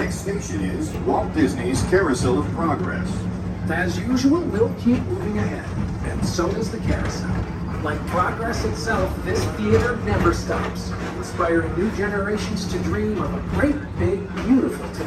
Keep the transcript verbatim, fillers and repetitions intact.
next station is Walt Disney's Carousel of Progress. As usual, we'll keep moving ahead, and so does the carousel. Like progress itself, this theater never stops, inspiring new generations to dream of a great, big, beautiful tomorrow.